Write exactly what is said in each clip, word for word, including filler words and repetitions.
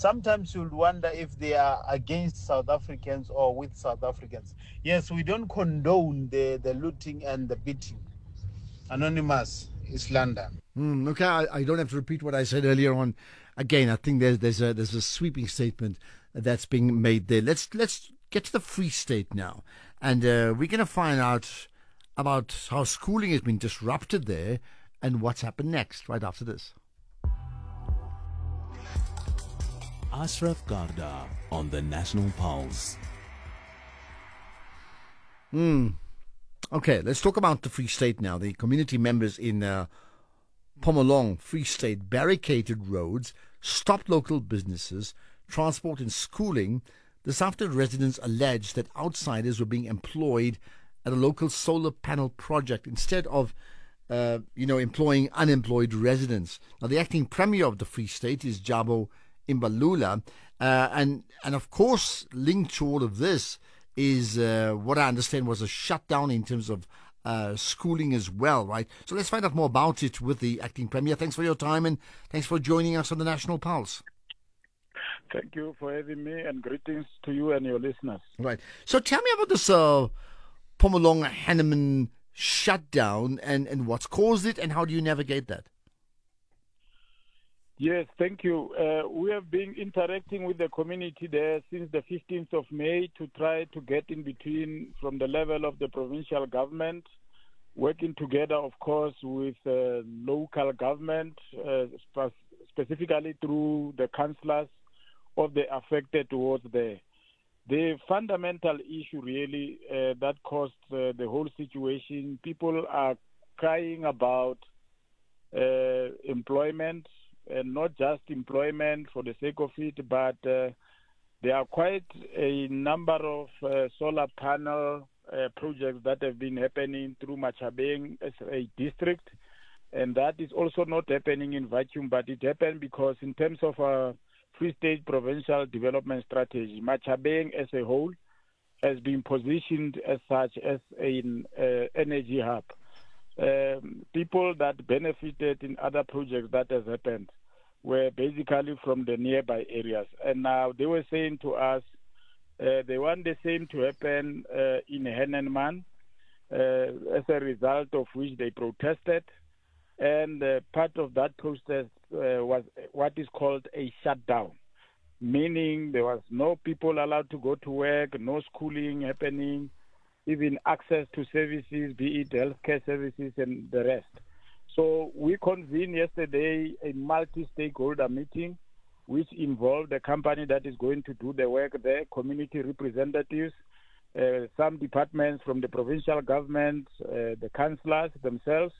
sometimes you'll wonder if they are against South Africans or with South Africans. Yes, we don't condone the, the looting and the beating. Anonymous is London. Mm, okay, I, I don't have to repeat what I said earlier on. Again, I think there's there's a there's a sweeping statement that's being made there. Let's let's get to the Free State now, and uh, we're going to find out about how schooling has been disrupted there and what's happened next. Right after this. Ashraf Garda on the National Pulse. Hmm. Okay, let's talk about the Free State now. The community members in uh, Mpumalanga, Free State, barricaded roads, stopped local businesses, transport and schooling. This after residents alleged that outsiders were being employed at a local solar panel project instead of, uh, you know, employing unemployed residents. Now, the acting premier of the Free State is Jabo Imbalula, uh, and and of course, linked to all of this is uh, what I understand was a shutdown in terms of uh, schooling as well, right? So let's find out more about it with the acting premier. Thanks for your time and thanks for joining us on the National Pulse. Thank you for having me, and greetings to you and your listeners. Right. So tell me about this uh, Mpumalanga Hanneman shutdown and, and what's caused it and how do you navigate that? Yes, thank you. Uh, we have been interacting with the community there since the fifteenth of May to try to get in between from the level of the provincial government, working together, of course, with uh, local government, uh, spe- specifically through the councillors of the affected wards there. The fundamental issue really uh, that caused uh, the whole situation, people are crying about uh, employment, and not just employment for the sake of it, but uh, there are quite a number of uh, solar panel uh, projects that have been happening through Machabeng as a district, and that is also not happening in vacuum, but it happened because in terms of a Free State provincial development strategy, Machabeng as a whole has been positioned as such as an uh, energy hub. Um, people that benefited in other projects that has happened were basically from the nearby areas. And now they were saying to us, uh, they want the same to happen uh, in Hennenman, uh, as a result of which they protested. And uh, part of that protest uh, was what is called a shutdown, meaning there was no people allowed to go to work, no schooling happening, even access to services, be it healthcare services and the rest. So we convened yesterday a multi-stakeholder meeting which involved the company that is going to do the work there, community representatives, uh, some departments from the provincial government, uh, the councillors themselves.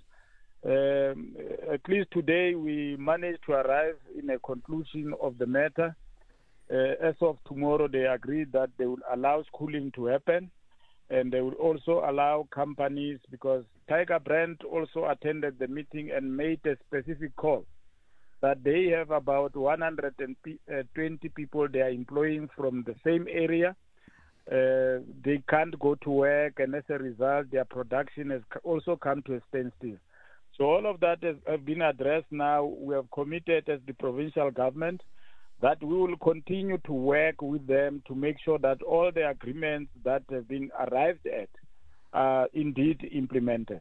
Um, at least today we managed to arrive in a conclusion of the matter. Uh, as of tomorrow, they agreed that they will allow schooling to happen. And they will also allow companies, because Tiger Brand also attended the meeting and made a specific call that they have about one hundred twenty people they are employing from the same area. Uh, they can't go to work, and as a result, their production has also come to a standstill. So all of that has, has been addressed now. We have committed as the provincial government that we will continue to work with them to make sure that all the agreements that have been arrived at are indeed implemented.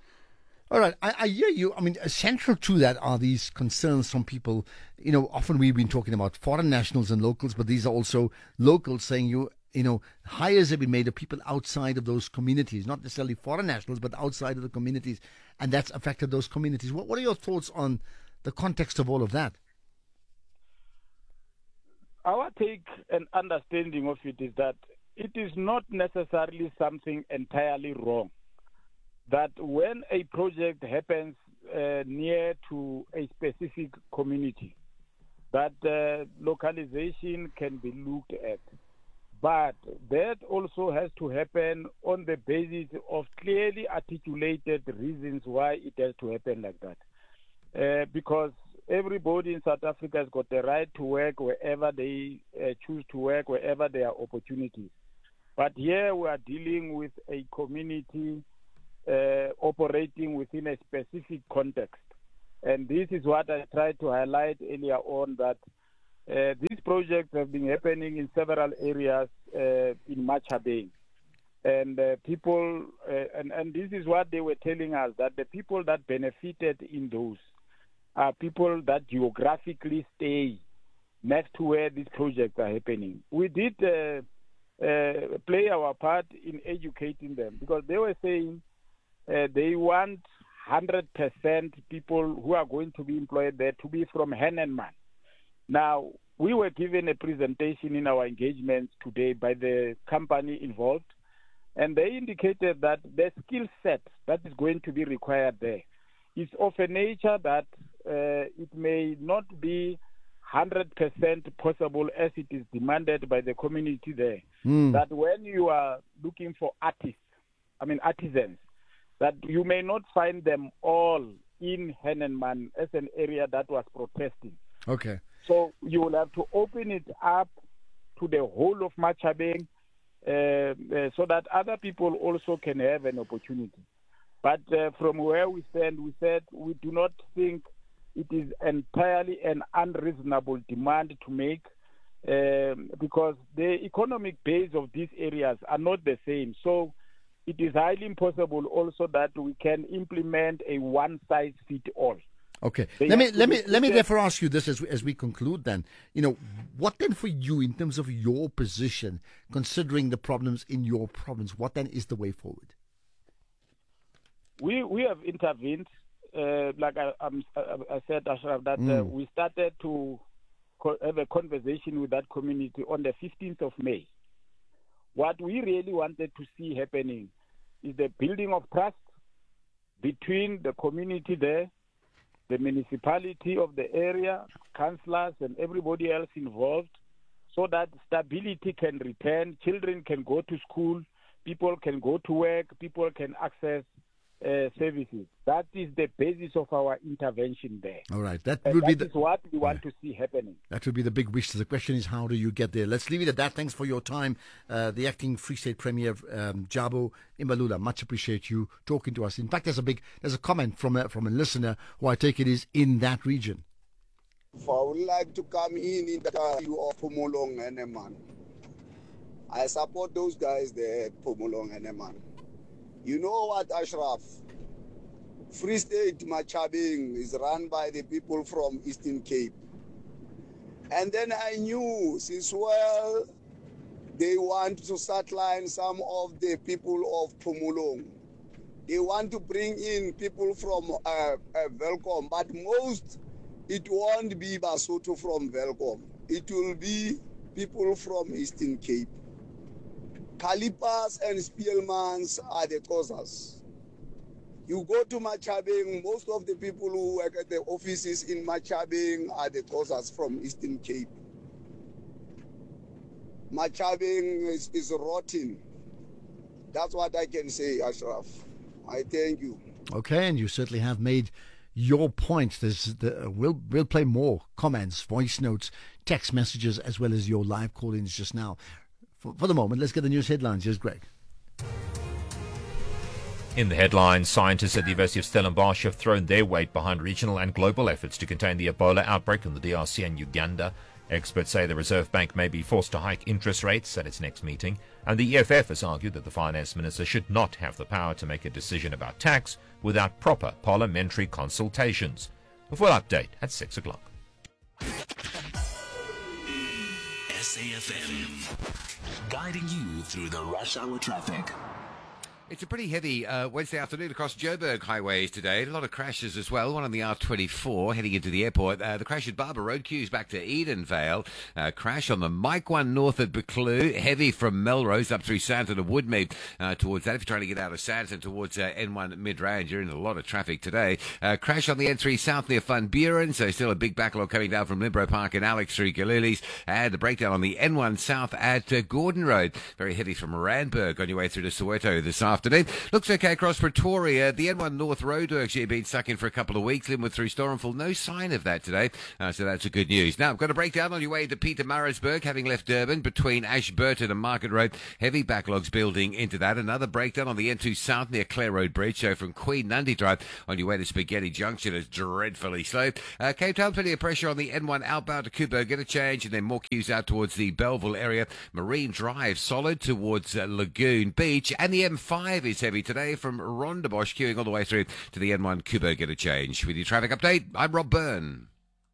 All right, I, I hear you. I mean, central to that are these concerns from people. You know, often we've been talking about foreign nationals and locals, but these are also locals saying you, you know, hires have been made of people outside of those communities, not necessarily foreign nationals, but outside of the communities, and that's affected those communities. What, what are your thoughts on the context of all of that? Our take and understanding of it is that it is not necessarily something entirely wrong. That when a project happens uh, near to a specific community, that uh, localization can be looked at. But that also has to happen on the basis of clearly articulated reasons why it has to happen like that. Uh, because everybody in South Africa has got the right to work wherever they uh, choose to work, wherever there are opportunities. But here we are dealing with a community uh, operating within a specific context. And this is what I tried to highlight earlier on, that Uh, these projects have been happening in several areas uh, in Machabeng. And uh, people, uh, and, and this is what they were telling us, that the people that benefited in those are people that geographically stay next to where these projects are happening. We did uh, uh, play our part in educating them, because they were saying uh, they want one hundred percent people who are going to be employed there to be from Hennenman. Now, we were given a presentation in our engagements today by the company involved, and they indicated that the skill set that is going to be required there is of a nature that uh, it may not be one hundred percent possible as it is demanded by the community there. Mm. That when you are looking for artists, I mean artisans, that you may not find them all in Hennenman as an area that was protesting. Okay. So you will have to open it up to the whole of Machabeng uh, uh, so that other people also can have an opportunity. But uh, from where we stand, we said we do not think it is entirely an unreasonable demand to make um, because the economic base of these areas are not the same. So it is highly impossible also that we can implement a one-size-fits-all. Okay. They let me let me let me therefore ask you this as we, as we conclude. Then, you know, what then for you in terms of your position, considering the problems in your province? What then is the way forward? We we have intervened, uh, like I, um, I said, Ashraf, that mm. uh, we started to co- have a conversation with that community on the fifteenth of May. What we really wanted to see happening is the building of trust between the community there, the municipality of the area, councillors and everybody else involved, so that stability can return, children can go to school, people can go to work, people can access uh, services. That is the basis of our intervention there. All right. That and would that be the, is what we want yeah. to see happening. That would be the big wish. The question is, how do you get there? Let's leave it at that. Thanks for your time. Uh, the acting Free State Premier, um, Jabu Imbalula, much appreciate you talking to us. In fact, there's a big, there's a comment from a, from a listener who I take it is in that region. I would like to come in in the view of Phomolong and Eman. I support those guys there, Phomolong and Eman. You know what, Ashraf? Free State Machabeng is run by the people from Eastern Cape. And then I knew, since well, they want to sideline some of the people of Phomolong. They want to bring in people from uh, uh, Welcome, but most, it won't be Basotho from Welcome. It will be people from Eastern Cape. Kalipas and Spielmans are the causes. You go to Machabeng, most of the people who work at the offices in Machabeng are the causes from Eastern Cape. Machabeng is, is rotten. That's what I can say, Ashraf. I thank you. Okay, and you certainly have made your point. There's the, we'll, we'll play more comments, voice notes, text messages, as well as your live call-ins just now. For, for the moment, let's get the news headlines. Here's Greg. In the headlines, scientists at the University of Stellenbosch have thrown their weight behind regional and global efforts to contain the Ebola outbreak in the D R C and Uganda. Experts say the Reserve Bank may be forced to hike interest rates at its next meeting, and the E F F has argued that the finance minister should not have the power to make a decision about tax without proper parliamentary consultations. A full update at six o'clock. S A F M, guiding you through the rush hour traffic. It's a pretty heavy uh, Wednesday afternoon across Joburg highways today. A lot of crashes as well. One on the R twenty-four heading into the airport. Uh, the crash at Barber Road, queues back to Edenvale. Uh, crash on the Mike one north at Buccleuch. Heavy from Melrose up through Sandton and Woodmead uh, towards that. If you're trying to get out of Sandton towards uh, N one Mid-Range, you're in a lot of traffic today. Uh, crash on the N three south near Van Buren. So still a big backlog coming down from Limbro Park and Alex through Galilees. And the breakdown on the N one south at uh, Gordon Road. Very heavy from Randburg on your way through to Soweto this afternoon. afternoon. Looks okay across Pretoria. The N one North roadworks here been stuck in for a couple of weeks. Linwood through Stormful. No sign of that today. Uh, so that's a good news. Now, I've got a breakdown on your way to Pietermaritzburg, having left Durban between Ashburton and Market Road. Heavy backlogs building into that. Another breakdown on the N two South near Clare Road Bridge. So from Queen Nandi Drive on your way to Spaghetti Junction is dreadfully slow. Uh, Cape Town, plenty of pressure on the N one outbound to Kubo. Get a change, and then more queues out towards the Belleville area. Marine Drive solid towards uh, Lagoon Beach. And the M five is heavy today from Rondebosch, queuing all the way through to the N one Kubo. Get a change. With your traffic update, I'm Rob Byrne.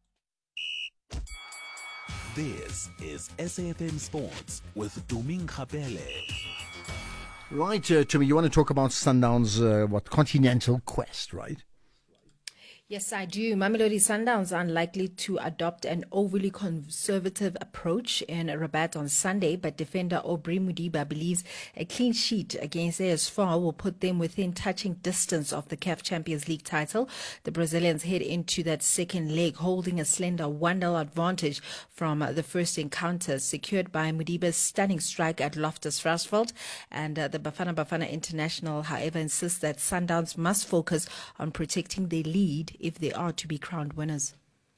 This is S A F M Sports with Domin Khapele. Right, uh, Timmy, you want to talk about Sundown's, uh, what, continental quest, right? Yes, I do. Mamelodi Sundowns are unlikely to adopt an overly conservative approach in Rabat on Sunday, but defender Aubrey Mudiba believes a clean sheet against A S F A R will put them within touching distance of the C A F Champions League title. The Brazilians head into that second leg holding a slender one-nil advantage from the first encounter, secured by Mudiba's stunning strike at Loftus Versfeld. And uh, the Bafana Bafana International, however, insists that Sundowns must focus on protecting their lead if they are to be crowned winners.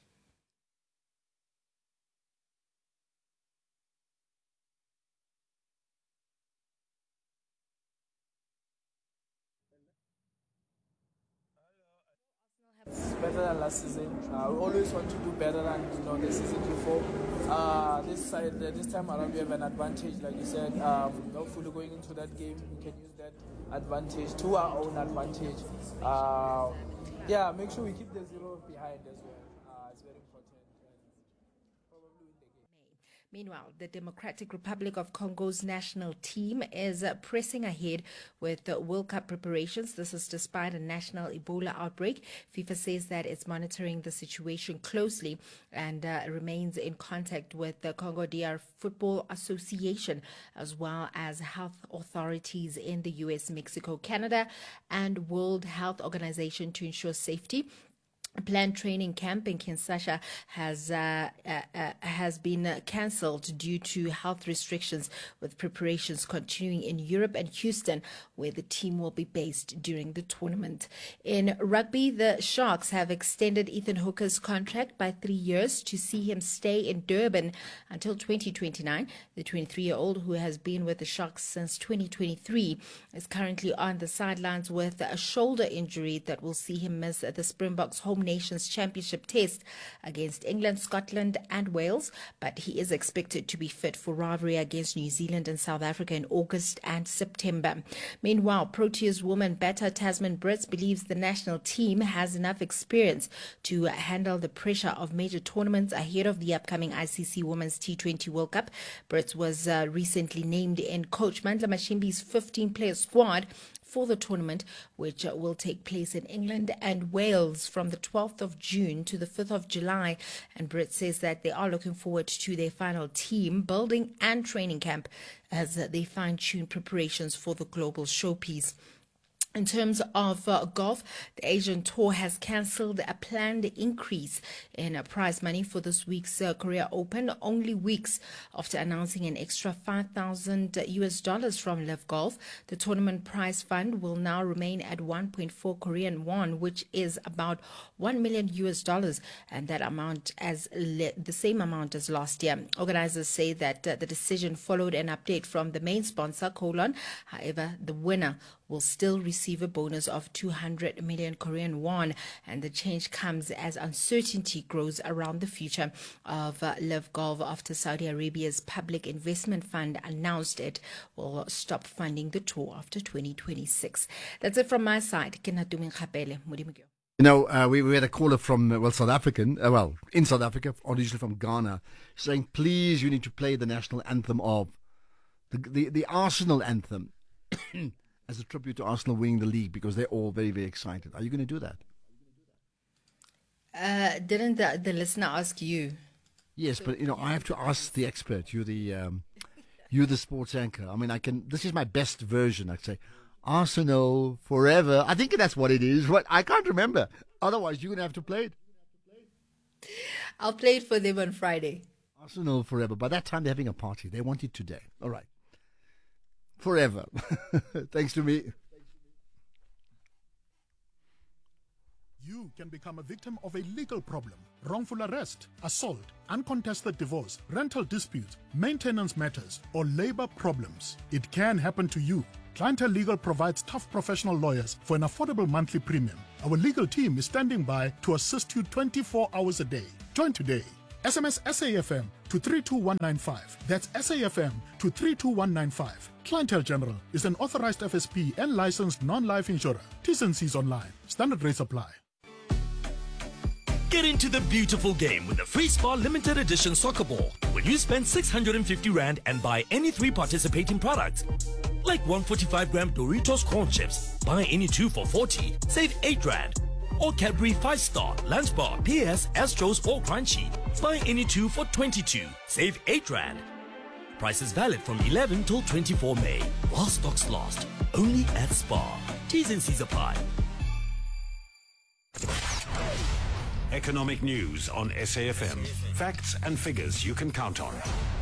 Better than last season. Uh, we always want to do better than you know the season before. Uh, this side, uh, this time around, we have an advantage, like you said. Um, hopefully, going into that game, we can use that advantage to our own advantage. Uh, yeah, make sure we keep the zero behind as well. Uh, it's very important. And probably win the game. Meanwhile, the Democratic Republic of Congo's national team is uh, pressing ahead with the World Cup preparations. This is despite a national Ebola outbreak. FIFA says that it's monitoring the situation closely and uh, remains in contact with the Congo D R Football Association, as well as health authorities in the U S, Mexico, Canada, and World Health Organization to ensure safety. A planned training camp in Kinshasa has uh, uh, uh, has been uh, cancelled due to health restrictions, with preparations continuing in Europe and Houston, where the team will be based during the tournament. In rugby, the Sharks have extended Ethan Hooker's contract by three years to see him stay in Durban until twenty twenty-nine. The twenty-three-year-old, who has been with the Sharks since twenty twenty-three, is currently on the sidelines with a shoulder injury that will see him miss the Springboks home Nations Championship test against England, Scotland and Wales, but he is expected to be fit for rivalry against New Zealand and South Africa in August and September. Meanwhile, Proteas woman batter Tasman Brits believes the national team has enough experience to handle the pressure of major tournaments ahead of the upcoming I C C Women's T twenty World Cup. Brits was uh, recently named in Coach Mandla Mashimbi's fifteen-player squad for the tournament, which uh, will take place in England and Wales from the twelfth of June to the fifth of July. And Britt says that they are looking forward to their final team building and training camp as uh, they fine-tune preparations for the global showpiece. In terms of uh, golf, the Asian Tour has cancelled a planned increase in uh, prize money for this week's uh, Korea Open, only weeks after announcing an extra five thousand U S dollars from Live Golf. The tournament prize fund will now remain at one point four Korean won, which is about one million U S dollars, and that amount as le- the same amount as last year. Organizers say that uh, the decision followed an update from the main sponsor, Kolon. However, the winner will still receive a bonus of two hundred million Korean won, and the change comes as uncertainty grows around the future of uh, Live Golf after Saudi Arabia's Public Investment Fund announced it will stop funding the tour after twenty twenty-six. That's it from my side. Ke nna Domin Khapele, Modimo ke yo. You know, uh, we, we had a caller from, uh, well, South African, uh, well, in South Africa, originally from Ghana, saying, please, you need to play the national anthem of, the the, the Arsenal anthem, as a tribute to Arsenal winning the league, because they're all very, very excited. Are you going to do that? Uh, didn't the, the listener ask you? Yes, but, you know, I have to ask the expert. You're the, um, you're the sports anchor. I mean, I can, this is my best version, I'd say. Arsenal forever. I think that's what it is. What I can't remember. Otherwise, you're going to have to play it. I'll play it for them on Friday. Arsenal forever. By that time, they're having a party. They want it today. All right. forever. Thanks to me. You can become a victim of a legal problem, wrongful arrest, assault, uncontested divorce, rental dispute, maintenance matters, or labor problems. It can happen to you. Clientele Legal provides tough professional lawyers for an affordable monthly premium. Our legal team is standing by to assist you twenty-four hours a day. Join today. S M S S A F M to three two one nine five. That's S A F M to three two one nine five. Clientele General is an authorized F S P and licensed non-life insurer. T's and C's online. Standard rates apply. Get into the beautiful game with the Free Spar Limited Edition Soccer Ball. When you spend six hundred fifty rand and buy any three participating products, like one forty-five gram Doritos Corn Chips, buy any two for forty, save eight rand. Or Cadbury five star, Lunch Bar, P S, Astros or Crunchy, buy any two for twenty-two, save eight rand. Price is valid from eleven till twenty-four May, while stocks last. Only at Spar. T's and C's apply. Economic news on S A F M. Facts and figures you can count on.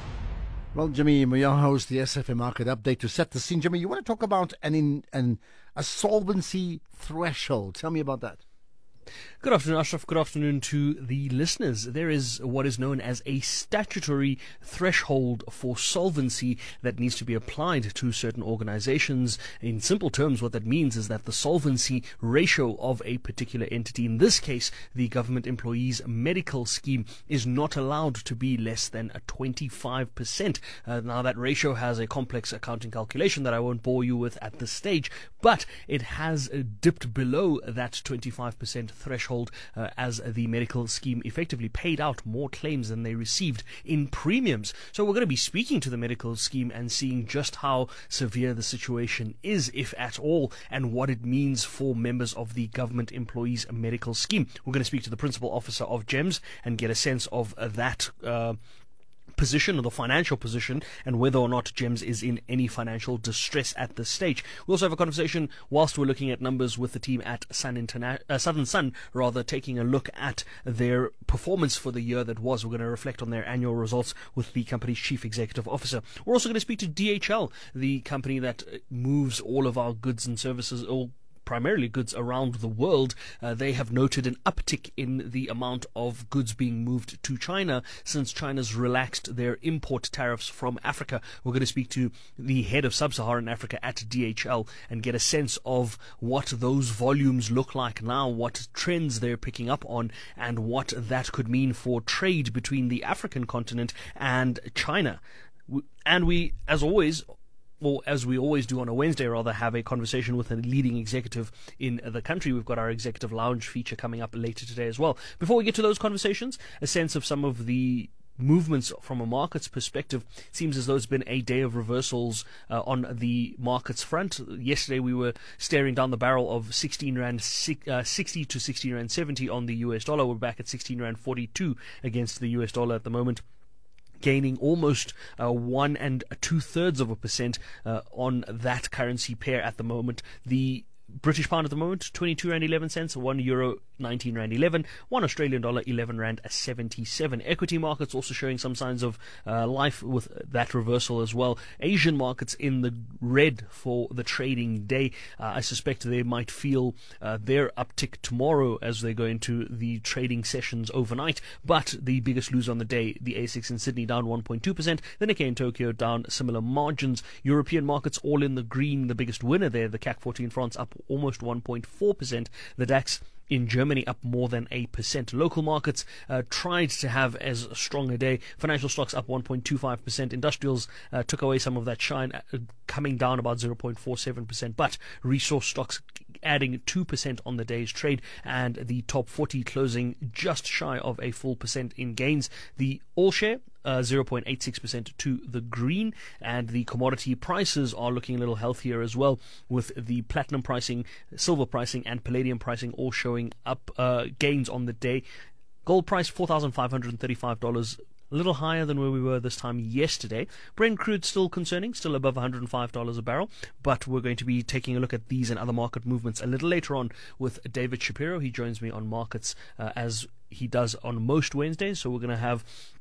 Well, Jimmy Moya hosts the S F M Market Update to set the scene. Jimmy, you want to talk about an, in, an a solvency threshold. Tell me about that. Good afternoon, Ashraf. Good afternoon to the listeners. There is what is known as a statutory threshold for solvency that needs to be applied to certain organizations. In simple terms, what that means is that the solvency ratio of a particular entity, in this case, the government employees medical scheme, is not allowed to be less than a twenty-five percent. Uh, now, that ratio has a complex accounting calculation that I won't bore you with at this stage, but it has uh, dipped below that twenty-five percent threshold uh, as the medical scheme effectively paid out more claims than they received in premiums. So we're going to be speaking to the medical scheme and seeing just how severe the situation is, if at all, and what it means for members of the government employees medical scheme. We're going to speak to the principal officer of GEMS and get a sense of uh, that uh, position or the financial position and whether or not GEMS is in any financial distress at this stage. We also have a conversation whilst we're looking at numbers with the team at Sun Interna- uh, Southern Sun, rather taking a look at their performance for the year that was. We're going to reflect on their annual results with the company's chief executive officer. We're also going to speak to D H L, the company that moves all of our goods and services, all primarily goods around the world. Uh, they have noted an uptick in the amount of goods being moved to China since China's relaxed their import tariffs from Africa. We're going to speak to the head of Sub-Saharan Africa at D H L and get a sense of what those volumes look like now, what trends they're picking up on, and what that could mean for trade between the African continent and China. And we, as always, or as we always do on a Wednesday, rather, have a conversation with a leading executive in the country. We've got our executive lounge feature coming up later today as well. Before we get to those conversations, a sense of some of the movements from a markets perspective. Seems as though it's been a day of reversals uh, on the markets front. Yesterday we were staring down the barrel of sixteen rand sixty to sixteen rand seventy on the U S dollar. We're back at sixteen rand forty-two against the U S dollar at the moment, gaining almost uh, one and two thirds of a percent uh, on that currency pair at the moment. The British pound at the moment, twenty-two rand eleven cents, one euro nineteen rand eleven, one Australian dollar eleven rand seventy-seven. Equity markets also showing some signs of uh, life with that reversal as well. Asian markets in the red for the trading day. Uh, I suspect they might feel uh, their uptick tomorrow as they go into the trading sessions overnight. But the biggest loser on the day, the A S X in Sydney down one point two percent, the Nikkei in Tokyo down similar margins. European markets all in the green, the biggest winner there, the C A C forty in France up almost one point four percent. The DAX in Germany up more than a percent. Local markets uh, tried to have as strong a day. Financial stocks up one point two five percent. Industrials uh, took away some of that shine, uh, coming down about zero point four seven percent. But resource stocks adding two percent on the day's trade, and the top forty closing just shy of a full percent in gains. The all share Uh, zero point eight six percent to the green, and the commodity prices are looking a little healthier as well, with the platinum pricing, silver pricing and palladium pricing all showing up uh, gains on the day. Gold price four thousand five hundred thirty-five dollars, a little higher than where we were this time yesterday. Brent crude still concerning, still above one hundred five dollars a barrel, but we're going to be taking a look at these and other market movements a little later on with David Shapiro. He joins me on markets uh, as he does on most Wednesdays, so we're going to have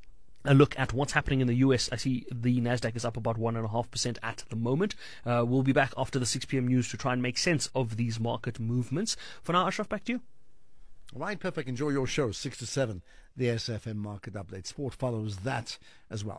a look at what's happening in the U S. I see the Nasdaq is up about one and a half percent at the moment. Uh, we'll be back after the six p.m. news to try and make sense of these market movements. For now, Ashraf, back to you. All right, perfect. Enjoy your show, six to seven, the S F M Market Update. Sport follows that as well.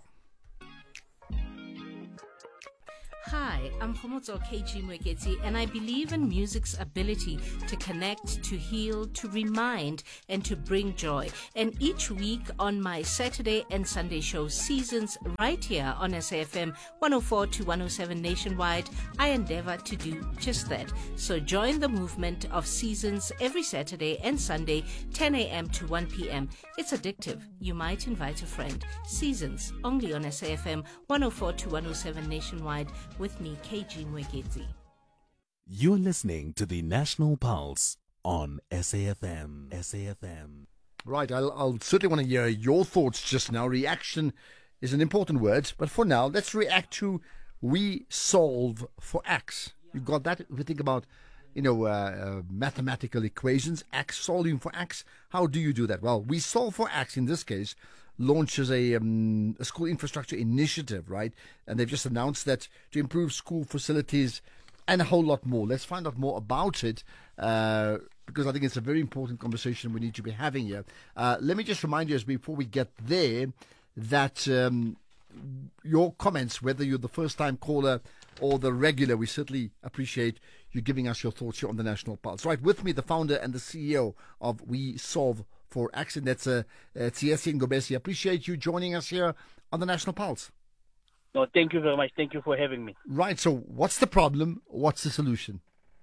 Hi, I'm Khomotso K G Mweketi, and I believe in music's ability to connect, to heal, to remind, and to bring joy. And each week on my Saturday and Sunday show Seasons, right here on S A F M one oh four to one oh seven nationwide, I endeavor to do just that. So join the movement of Seasons every Saturday and Sunday, ten a.m. to one p.m. It's addictive. You might invite a friend. Seasons, only on S A F M one oh four to one oh seven nationwide. With me, K G Mweketi. You're listening to the National Pulse on S A F M. S A F M. Right, I'll, I'll certainly want to hear your thoughts just now. Reaction is an important word, but for now, let's react to We Solve for X. You got that? If you think about, you know, uh, uh, mathematical equations, X solving for X, how do you do that? Well, We Solve for X, in this case, launches a, um, a school infrastructure initiative, right? And they've just announced that to improve school facilities and a whole lot more. Let's find out more about it uh, because I think it's a very important conversation we need to be having here. Uh, let me just remind you, as before we get there, that um, your comments, whether you're the first-time caller or the regular, we certainly appreciate you giving us your thoughts here on the National Pulse. Right, with me, the founder and the C E O of We Solve for X, and that's uh, uh, Tsietsi Ngobesi. Appreciate you joining us here on the National Pulse. No, thank you very much. Thank you for having me. Right, so what's the problem? What's the solution?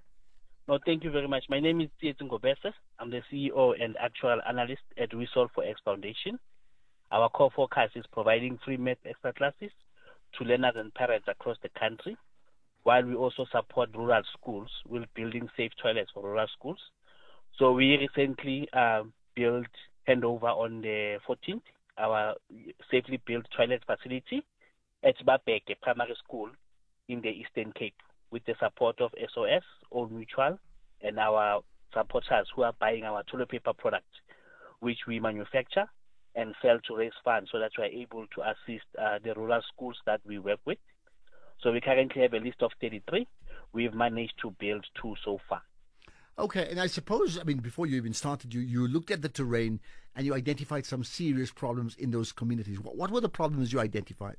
No, thank you very much. My name is Tsietsi Ngobesi. I'm the C E O and actual analyst at We Solve for X Foundation. Our core focus is providing free math extra classes to learners and parents across the country, while we also support rural schools with building safe toilets for rural schools. So we recently uh, built handover on the fourteenth, our safely built toilet facility at Babeke Primary School in the Eastern Cape with the support of S O S, Old Mutual, and our supporters who are buying our toilet paper product, which we manufacture and sell to raise funds so that we are able to assist uh, the rural schools that we work with. So we currently have a list of thirty-three. We've managed to build two so far. Okay, and I suppose, I mean, before you even started, you, you looked at the terrain and you identified some serious problems in those communities. What, what were the problems you identified?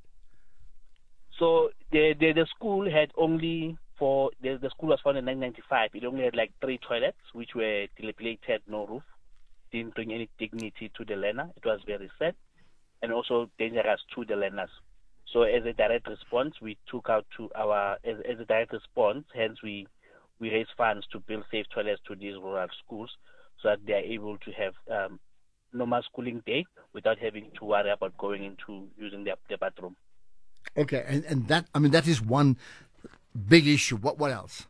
So the the, the school had only, for the, the school was founded in nineteen ninety-five. It only had like three toilets, which were dilapidated, no roof, didn't bring any dignity to the learner. It was very sad and also dangerous to the learners. So as a direct response, we took out to our, as, as a direct response, hence we we raise funds to build safe toilets to these rural schools so that they are able to have um, normal schooling day without having to worry about going into using their, their bathroom. Okay, and, and that, I mean, that is one big issue. What what else?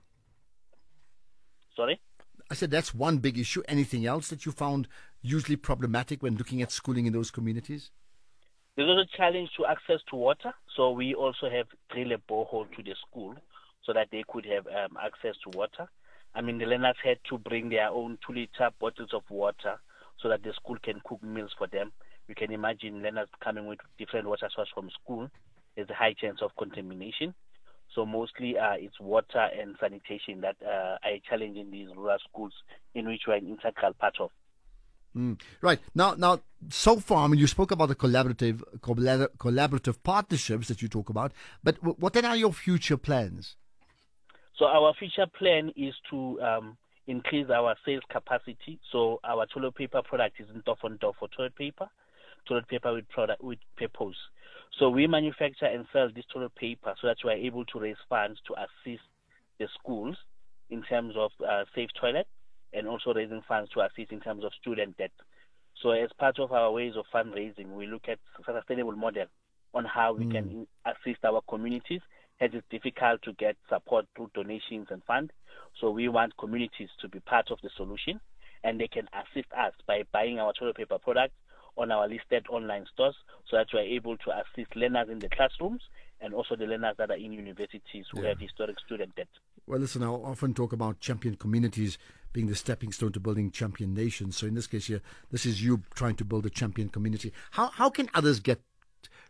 Sorry? I said that's one big issue. Anything else that you found usually problematic when looking at schooling in those communities? There's also a challenge to access to water. So we also have drilled a borehole to the school so that they could have um, access to water. I mean, the learners had to bring their own two-liter bottles of water so that the school can cook meals for them. You can imagine learners coming with different water sources from school. There's a high chance of contamination. So mostly uh, it's water and sanitation that uh, are a challenge in these rural schools in which we're an integral part of. Mm. Right. Now, now, so far, I mean, you spoke about the collaborative collabor- collaborative partnerships that you talk about, but w- what then are your future plans? So our future plan is to um, increase our sales capacity. So our toilet paper product is in door on door for toilet paper, toilet paper with product with purpose. So we manufacture and sell this toilet paper so that we are able to raise funds to assist the schools in terms of uh, safe toilet and also raising funds to assist in terms of student debt. So as part of our ways of fundraising, we look at a sustainable model on how we mm. can assist our communities. Hence, it's difficult to get support through donations and funds. So we want communities to be part of the solution, and they can assist us by buying our toilet paper products on our listed online stores so that we are able to assist learners in the classrooms and also the learners that are in universities who yeah. have historic student debt. Well, listen, I often talk about champion communities being the stepping stone to building champion nations. So in this case here, this is you trying to build a champion community. How how can others get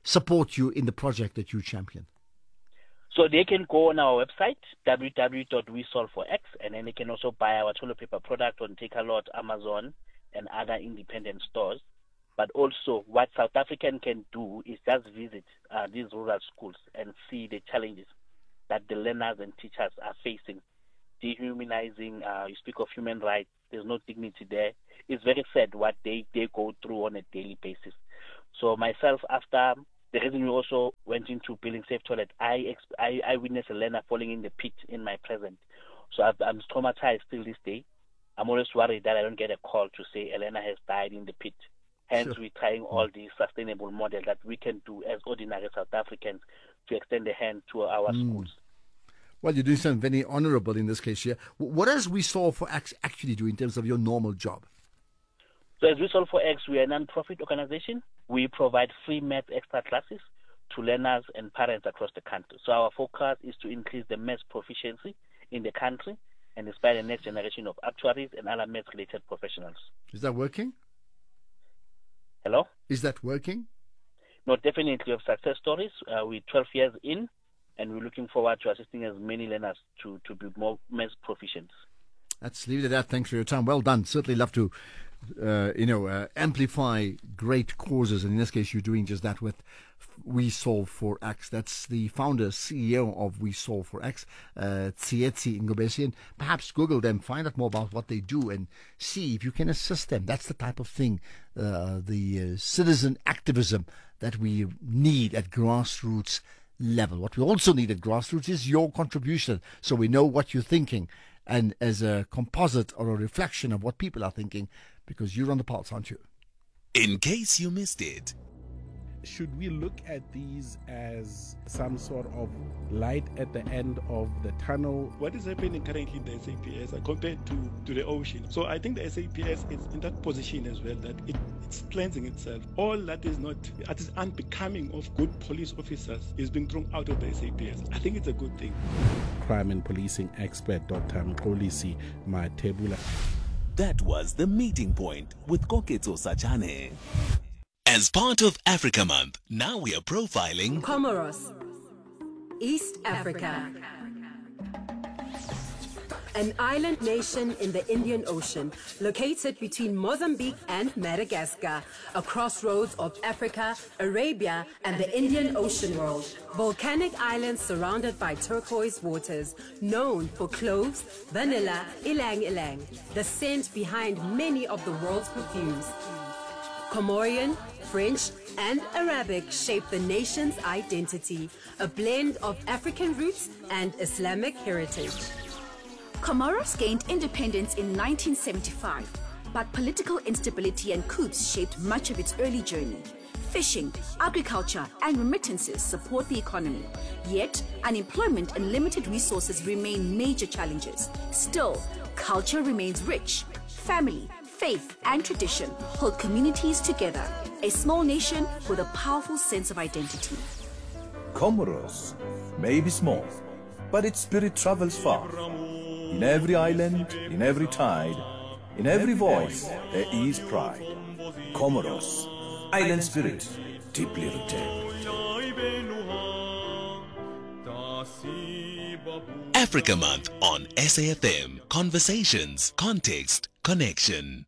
support you in the project that you champion? So they can go on our website, w w w dot we solve for x, and then they can also buy our toilet paper product on Takealot, Amazon, and other independent stores. But also, what South African can do is just visit uh, these rural schools and see the challenges that the learners and teachers are facing. Dehumanizing, uh, you speak of human rights, there's no dignity there. It's very sad what they, they go through on a daily basis. So myself, after the reason we also went into building safe toilet, I, exp- I, I witnessed a learner falling in the pit in my presence. So I've, I'm traumatized still this day. I'm always worried that I don't get a call to say a learner has died in the pit. Hence, sure. We're trying all these sustainable models that we can do as ordinary South Africans to extend a hand to our mm. schools. Well, you're doing something very honorable in this case here. What does We Solve for X actually do in terms of your normal job? So as We Solve for X, we are a non-profit organization. We provide free math extra classes to learners and parents across the country. So our focus is to increase the math proficiency in the country and inspire the next generation of actuaries and other math-related professionals. Is that working? Hello? Is that working? No, definitely. We have success stories. Uh, we're twelve years in, and we're looking forward to assisting as many learners to, to be more math proficient. Let's leave it at that. Thanks for your time. Well done. Certainly love to, uh, you know, uh, amplify great causes. And in this case, you're doing just that with We Solve for X. That's the founder, C E O of We Solve for X, uh, Tsietsi Ngobesi. And perhaps Google them, find out more about what they do, and see if you can assist them. That's the type of thing, uh, the uh, citizen activism that we need at grassroots level. What we also need at grassroots is your contribution, so we know what you're thinking, and as a composite or a reflection of what people are thinking, because you're on the pulse, aren't you? In case you missed it. Should we look at these as some sort of light at the end of the tunnel? What is happening currently in the S A P S compared to, to the ocean? So I think the S A P S is in that position as well, that it, it's cleansing itself. All that is not, that is unbecoming of good police officers is being thrown out of the S A P S. I think it's a good thing. Crime and policing expert Doctor Mxolisi Matebula. That was The Meeting Point with Koketso Sachane. As part of Africa Month, now we are profiling Comoros, East Africa. An island nation in the Indian Ocean, located between Mozambique and Madagascar, a crossroads of Africa, Arabia, and the Indian Ocean world. Volcanic islands surrounded by turquoise waters, known for cloves, vanilla, ilang ilang, the scent behind many of the world's perfumes. Comorian, French, and Arabic shape the nation's identity, a blend of African roots and Islamic heritage. Comoros gained independence in nineteen seventy-five, but political instability and coups shaped much of its early journey. Fishing, agriculture, and remittances support the economy. Yet, unemployment and limited resources remain major challenges. Still, culture remains rich. Family, faith, and tradition hold communities together. A small nation with a powerful sense of identity. Comoros may be small, but its spirit travels far. In every island, in every tide, in every voice, there is pride. Comoros, island spirit, deeply rooted. Africa Month on S A F M. Conversations, context, connection.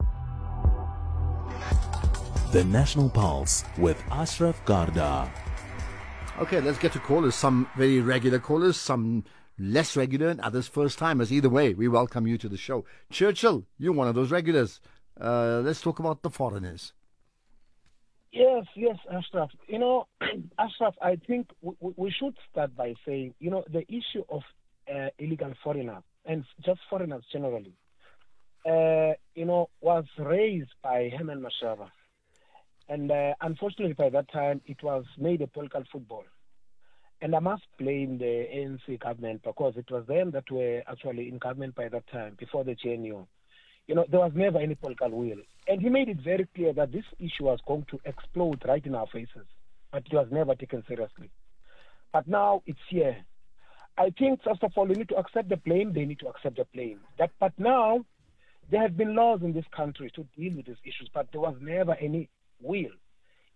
The National Pulse with Ashraf Garda. Okay, let's get to callers. Some very regular callers, some less regular, and others first timers. Either way, we welcome you to the show. Churchill, you're one of those regulars. Uh, let's talk about the foreigners. Yes, yes, Ashraf. You know, Ashraf, I think we, we should start by saying, you know, the issue of uh, illegal foreigners, and just foreigners generally, uh, you know, was raised by Herman Mashaba. And uh, unfortunately, by that time, it was made a political football. And I must blame the A N C government, because it was them that were actually in government by that time, before the G N U. You know, there was never any political will. And he made it very clear that this issue was going to explode right in our faces, but it was never taken seriously. But now it's here. I think, first of all, we need to accept the blame. They need to accept the blame. That, but now, there have been laws in this country to deal with these issues, but there was never any will.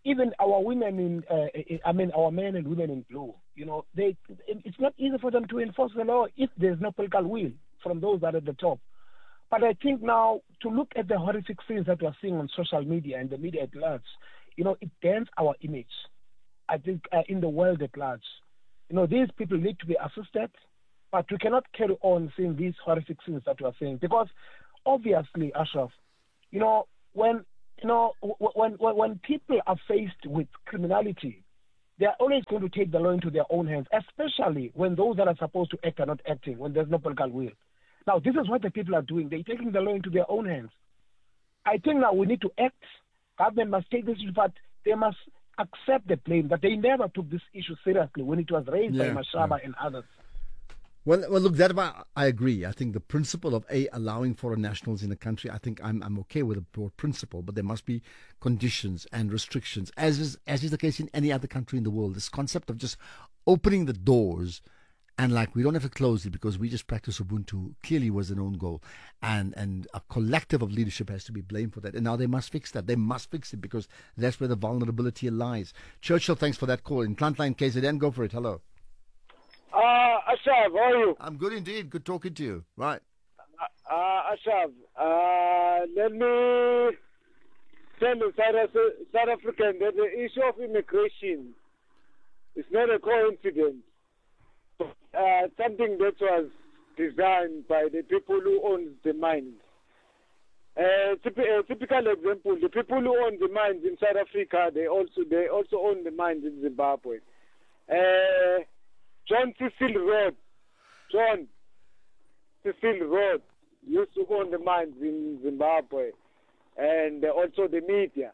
even our women in, uh, I mean, our men and women in blue, you know, they, it's not easy for them to enforce the law if there's no political will from those that are at the top. But I think now, to look at the horrific scenes that we're seeing on social media and the media at large, you know, it dents our image, I think, uh, in the world at large. You know, these people need to be assisted, but we cannot carry on seeing these horrific scenes that we're seeing. Because obviously, Ashraf, you know, when, you know, when, when, when people are faced with criminality, they are always going to take the law into their own hands, especially when those that are supposed to act are not acting, when there's no political will. Now, this is what the people are doing. They're taking the law into their own hands. I think now we need to act. Government must take this, but they must accept the blame that they never took this issue seriously when it was raised Yeah, by Mashaba yeah. and others. Well, well, look, that about, I agree. I think the principle of a allowing foreign nationals in the country, I think I'm I'm okay with the broad principle, but there must be conditions and restrictions, as is as is the case in any other country in the world. This concept of just opening the doors and like we don't have to close it because we just practice Ubuntu clearly was an own goal, and and a collective of leadership has to be blamed for that. And now they must fix that. They must fix it because that's where the vulnerability lies. Churchill, thanks for that call. In Plantline K Z N, go for it. Hello. Uh, Ashav, how are you? I'm good indeed. Good talking to you. Right. Uh, Ashav, uh, let me tell you, South, South African, that the issue of immigration is not a coincidence. Uh, something that was designed by the people who own the mines. Uh, typ- a typical example: the people who own the mines in South Africa, they also they also own the mines in Zimbabwe. Uh, John Cecil Road, John Cecil Road used to own the mines in Zimbabwe, and uh, also the media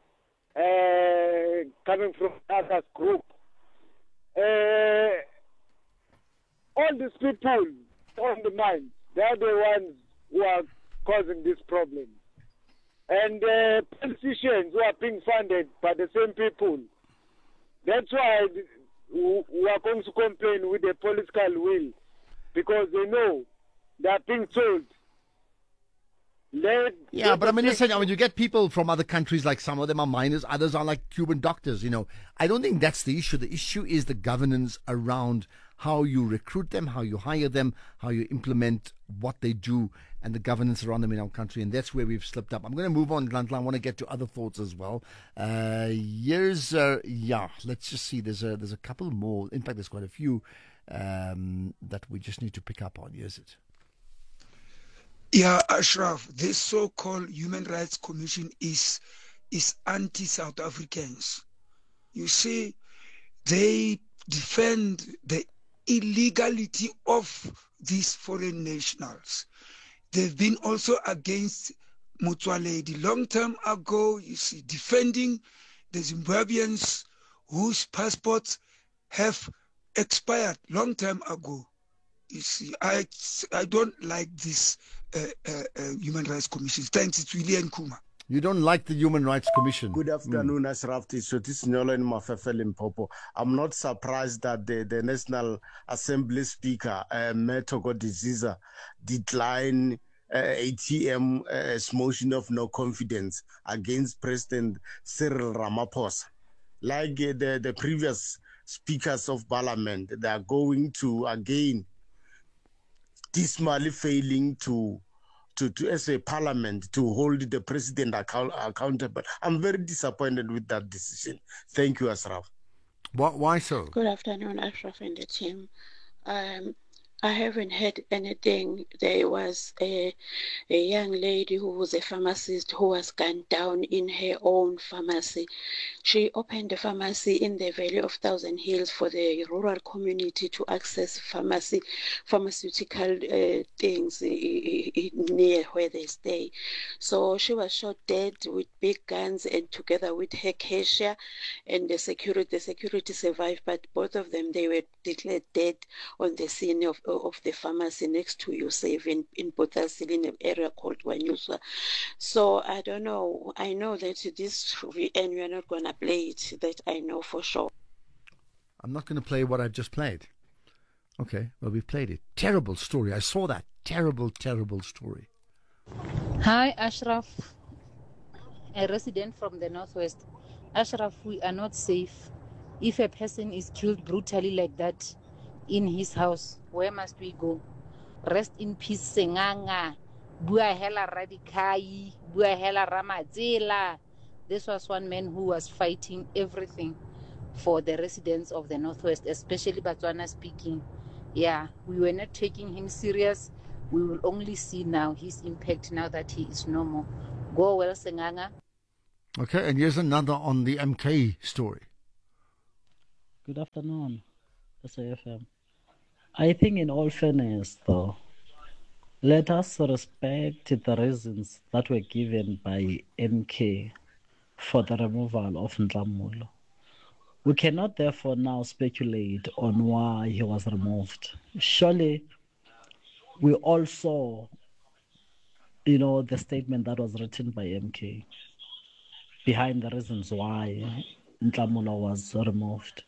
uh, coming from Agas Group. Uh, all these people on the mines, they are the ones who are causing this problem. And uh, politicians who are being funded by the same people. That's why we are going to complain with the political will, because they know they are being told. Let, Yeah, let but I mean, the listen, I mean, you get people from other countries, like some of them are miners, others are like Cuban doctors, you know. I don't think that's the issue. The issue is the governance around how you recruit them, how you hire them, how you implement what they do, and the governance around them in our country. And that's where we've slipped up. I'm going to move on, Glantla. I want to get to other thoughts as well. Uh, here's, uh, yeah, let's just see. There's a, there's a couple more. In fact, there's quite a few um, that we just need to pick up on. Here's it. Yeah, Ashraf, this so-called Human Rights Commission is is anti-South Africans. You see, they defend the illegality of these foreign nationals. They've been also against Motsoaledi long time ago, you see, defending the Zimbabweans whose passports have expired long time ago. You see, I I don't like this uh, uh, uh, Human Rights Commission. Thanks, it's William Kuma. You don't like the Human Rights Commission. Good afternoon, mm. Ashraf. So this is Nyolo in Mafefe Limpopo. I'm not surprised that the, the National Assembly Speaker, uh, Metogo Diziza, declined uh, A T M's motion of no confidence against President Cyril Ramaphosa. Like uh, the, the previous speakers of parliament, they are going to, again, dismally failing to To, to as a parliament to hold the president account, accountable. I'm very disappointed with that decision. Thank you, Ashraf. Why, why so? Good afternoon, Ashraf and the team. Um, I haven't heard anything. There was a, a young lady who was a pharmacist who was gunned down in her own pharmacy. She opened a pharmacy in the Valley of Thousand Hills for the rural community to access pharmacy, pharmaceutical uh, things near where they stay. So she was shot dead with big guns, and together with her cashier and the security, the security survived, but both of them, they were declared dead on the scene of of the pharmacy next to Yusuf in, in Botasil in an area called Wanyuswa. So I don't know. I know that this, and we are not going to play it, that I know for sure. I'm not going to play what I've just played. Okay, well, we've played it. Terrible story. I saw that. Terrible, terrible story. Hi, Ashraf, a resident from the Northwest. Ashraf, we are not safe. If a person is killed brutally like that in his house, where must we go? Rest in peace, Senganga. Bua hela Radikai. Bua hela Ramadzela. This was one man who was fighting everything for the residents of the Northwest, especially Botswana speaking. Yeah, we were not taking him serious. We will only see now his impact now that he is no more. Go well, Senganga. Okay, and here's another on the M K story. Good afternoon, S A F M. I think in all fairness, though, let us respect the reasons that were given by M K for the removal of Ndlamulo. We cannot therefore now speculate on why he was removed. Surely we all saw, you know, the statement that was written by M K behind the reasons why Ndlamulo was removed.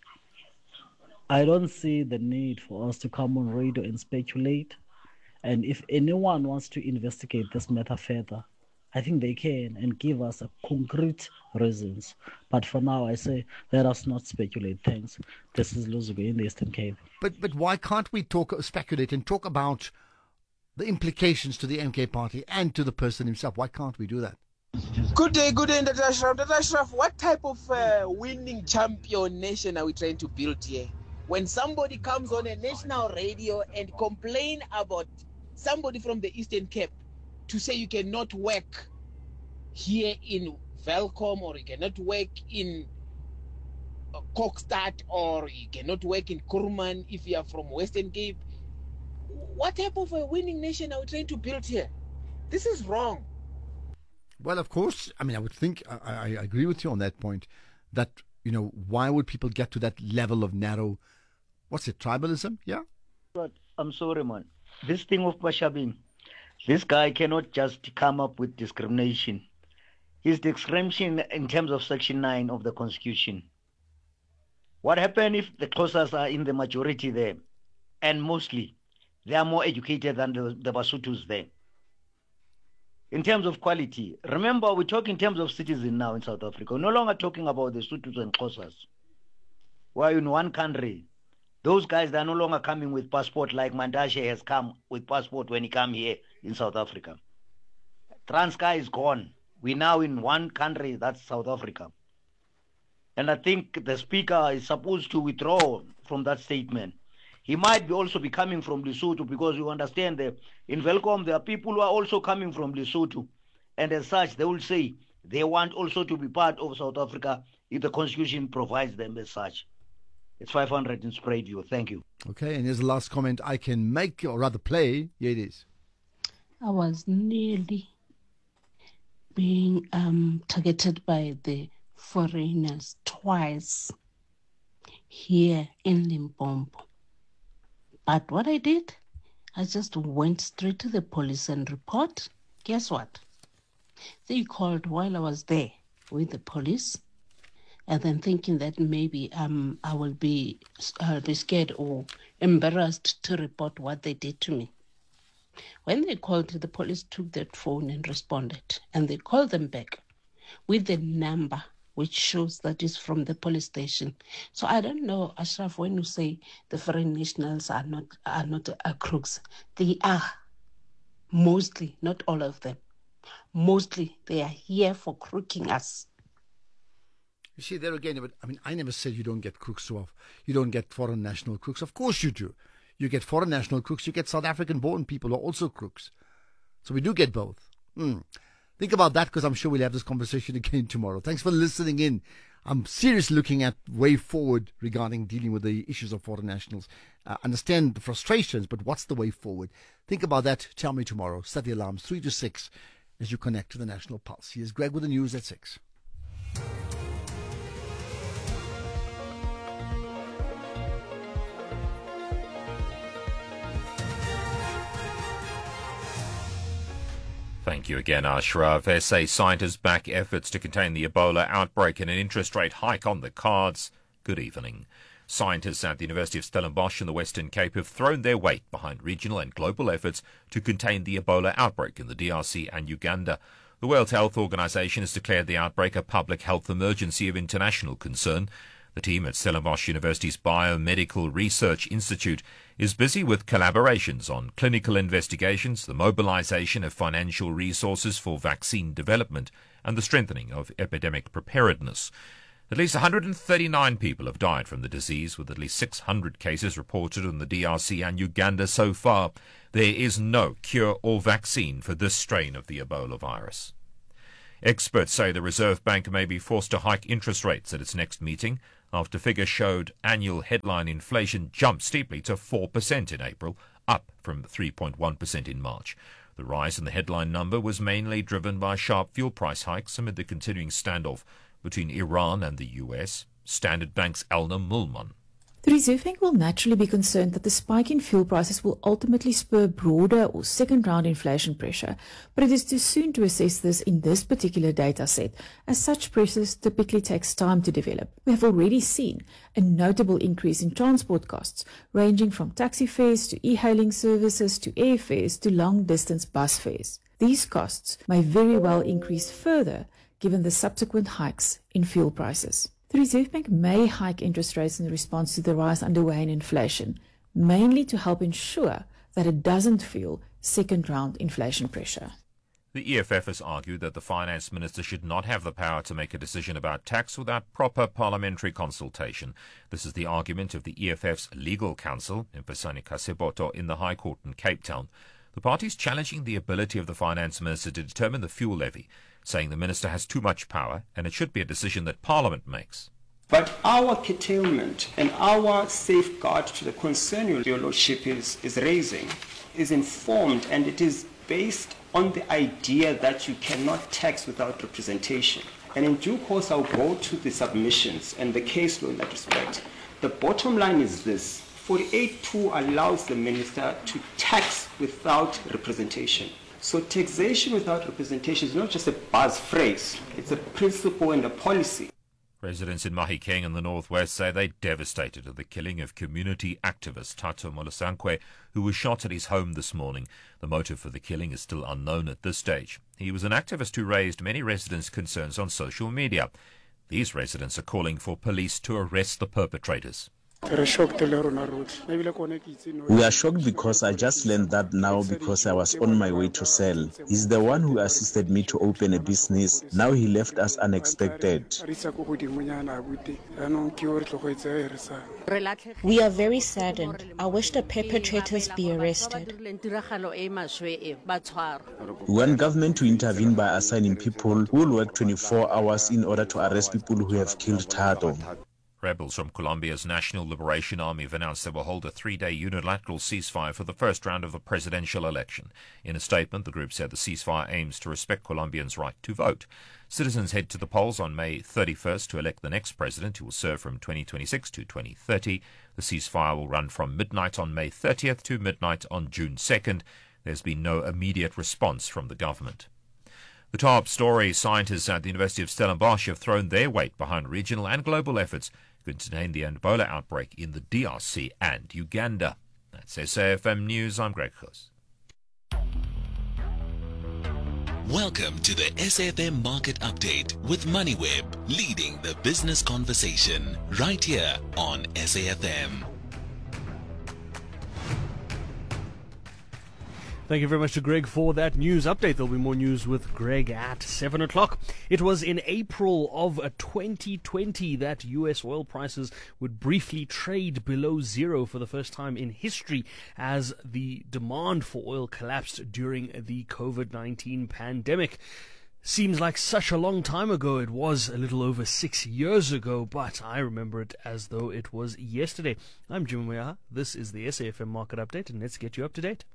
I don't see the need for us to come on radio and speculate. And if anyone wants to investigate this matter further, I think they can and give us a concrete reasons. But for now, I say, let us not speculate. Thanks. This is Luzugo in the Eastern Cape. But but why can't we talk, speculate and talk about the implications to the M K party and to the person himself? Why can't we do that? Good day, good day, Doctor Ashraf. Doctor Ashraf, what type of uh, winning champion nation are we trying to build here? When somebody comes on a national radio and complain about somebody from the Eastern Cape to say you cannot work here in Velcom or you cannot work in uh, Kokstad or you cannot work in Kurman if you are from Western Cape. What type of a winning nation are we trying to build here? This is wrong. Well, of course, I mean, I would think, I, I agree with you on that point, that, you know, why would people get to that level of narrow, what's it, tribalism? Yeah? But I'm sorry, man. This thing of Bashabin, this guy cannot just come up with discrimination. His discrimination in terms of Section nine of the Constitution. What happens if the Xhosas are in the majority there, and mostly they are more educated than the, the Basutus there? In terms of quality, remember we talk in terms of citizen now in South Africa. We're no longer talking about the Sutus and Xhosas. We're in one country. Those guys, they're no longer coming with passport like Mandashe has come with passport when he came here in South Africa. Transkei is gone. We're now in one country, that's South Africa. And I think the speaker is supposed to withdraw from that statement. He might be also be coming from Lesotho because you understand that in Velcom there are people who are also coming from Lesotho. And as such, they will say they want also to be part of South Africa if the Constitution provides them as such. It's five hundred in Spray View. Thank you. Okay, and here's the last comment I can make, or rather play. Here it is. I was nearly being um, targeted by the foreigners twice here in Limpopo. But what I did, I just went straight to the police and report. Guess what? They called while I was there with the police, and then thinking that maybe um I will be I'll be scared or embarrassed to report what they did to me. When they called, the police took that phone and responded, and they called them back with the number which shows that is from the police station. So I don't know, Ashraf, when you say the foreign nationals are not are not uh, crooks, they are mostly, not all of them. Mostly they are here for crooking us. You see, there again, I mean, I never said you don't get crooks too often. You don't get foreign national crooks. Of course you do. You get foreign national crooks. You get South African-born people who are also crooks. So we do get both. Hmm. Think about that, because I'm sure we'll have this conversation again tomorrow. Thanks for listening in. I'm seriously looking at way forward regarding dealing with the issues of foreign nationals. Uh, understand the frustrations, but what's the way forward? Think about that. Tell me tomorrow. Set the alarms three to six as you connect to the National Pulse. Here's Greg with the news at six. Thank you again, Ashraf. S A scientists back efforts to contain the Ebola outbreak and an interest rate hike on the cards. Good evening. Scientists at the University of Stellenbosch in the Western Cape have thrown their weight behind regional and global efforts to contain the Ebola outbreak in the D R C and Uganda. The World Health Organization has declared the outbreak a public health emergency of international concern. The team at Stellenbosch University's Biomedical Research Institute is busy with collaborations on clinical investigations, the mobilization of financial resources for vaccine development, and the strengthening of epidemic preparedness. At least one hundred thirty-nine people have died from the disease, with at least six hundred cases reported in the D R C and Uganda so far. There is no cure or vaccine for this strain of the Ebola virus. Experts say the Reserve Bank may be forced to hike interest rates at its next meeting after figures showed annual headline inflation jumped steeply to four percent in April, up from three point one percent in March. The rise in the headline number was mainly driven by sharp fuel price hikes amid the continuing standoff between Iran and the U S. Standard Bank's Elna Mulman. The Reserve Bank will naturally be concerned that the spike in fuel prices will ultimately spur broader or second-round inflation pressure, but it is too soon to assess this in this particular data set, as such pressures typically takes time to develop. We have already seen a notable increase in transport costs, ranging from taxi fares to e-hailing services to airfares to long-distance bus fares. These costs may very well increase further given the subsequent hikes in fuel prices. The Reserve Bank may hike interest rates in response to the rise underway in inflation, mainly to help ensure that it doesn't fuel second-round inflation pressure. The E F F has argued that the finance minister should not have the power to make a decision about tax without proper parliamentary consultation. This is the argument of the E F F's legal counsel, Mpasani Kaseboto, in the High Court in Cape Town. The party is challenging the ability of the finance minister to determine the fuel levy, saying the minister has too much power and it should be a decision that Parliament makes. But our curtailment and our safeguard to the concern your Lordship is, is raising is informed, and it is based on the idea that you cannot tax without representation. And in due course, I'll go to the submissions and the case law in that respect. The bottom line is this. forty-eight two allows the minister to tax without representation. So taxation without representation is not just a buzz phrase, it's a principle and a policy. Residents in Mahikeng in the northwest say they're devastated at the killing of community activist Tato Molosankwe, who was shot at his home this morning. The motive for the killing is still unknown at this stage. He was an activist who raised many residents' concerns on social media. These residents are calling for police to arrest the perpetrators. We are shocked because I just learned that now because I was on my way to sell. He's the one who assisted me to open a business. Now he left us unexpected. We are very saddened. I wish the perpetrators be arrested. We want government to intervene by assigning people who will work twenty-four hours in order to arrest people who have killed Tato. Rebels from Colombia's National Liberation Army have announced they will hold a three-day unilateral ceasefire for the first round of the presidential election. In a statement, the group said the ceasefire aims to respect Colombians' right to vote. Citizens head to the polls on May thirty-first to elect the next president, who will serve from twenty twenty-six to twenty thirty. The ceasefire will run from midnight on May thirtieth to midnight on June second. There's been no immediate response from the government. The top story: scientists at the University of Stellenbosch have thrown their weight behind regional and global efforts to contain the Ebola outbreak in the D R C and Uganda. That's S A F M News. I'm Greg Khos. Welcome to the S A F M Market Update with MoneyWeb, leading the business conversation right here on S A F M. Thank you very much to Greg for that news update. There'll be more news with Greg at seven o'clock. It was in April of twenty twenty that U S oil prices would briefly trade below zero for the first time in history as the demand for oil collapsed during the COVID nineteen pandemic. Seems like such a long time ago. It was a little over six years ago, but I remember it as though it was yesterday. I'm Jim Moyaha. This is the S A F M Market Update, and let's get you up to date.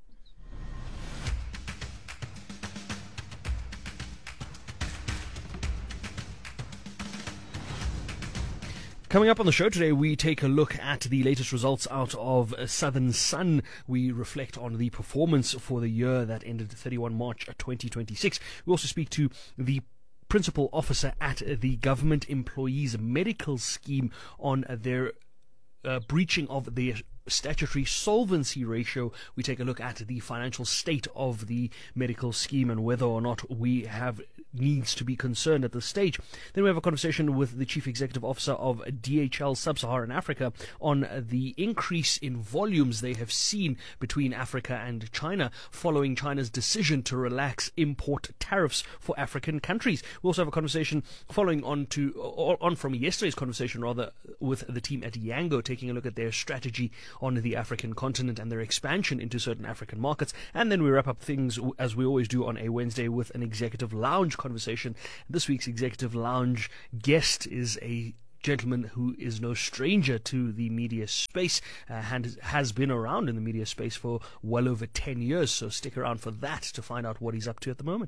Coming up on the show today, we take a look at the latest results out of Southern Sun. We reflect on the performance for the year that ended thirty-first of March twenty twenty-six. We also speak to the principal officer at the Government Employees Medical Scheme on their uh, breaching of their statutory solvency ratio, we take a look at the financial state of the medical scheme and whether or not we have needs to be concerned at this stage. Then we have a conversation with the Chief Executive Officer of D H L Sub-Saharan Africa on the increase in volumes they have seen between Africa and China following China's decision to relax import tariffs for African countries. We also have a conversation following on to on from yesterday's conversation rather with the team at Yango, taking a look at their strategy on the African continent and their expansion into certain African markets. And then we wrap up things as we always do on a Wednesday with an Executive Lounge conversation. This week's Executive Lounge guest is a gentleman who is no stranger to the media space uh, and has been around in the media space for well over ten years. So stick around for that to find out what he's up to at the moment.